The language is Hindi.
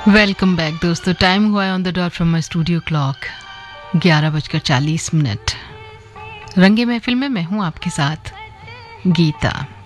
वेलकम बैक दोस्तों। टाइम हुआ है on the dot from my studio clock 11:40 रंगे महफिल में मैं हूं आपके साथ गीता।